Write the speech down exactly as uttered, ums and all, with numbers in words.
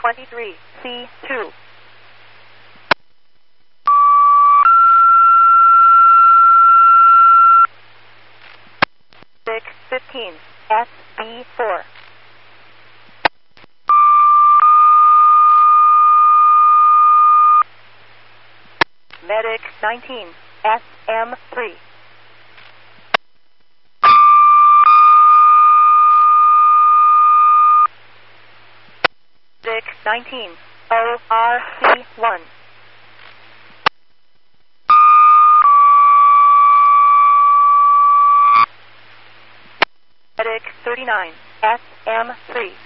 twenty-three, C two. six fifteen, S B four. Medic nineteen, S M three. Medic nineteen, O R C one. Medic thirty-nine, S M three.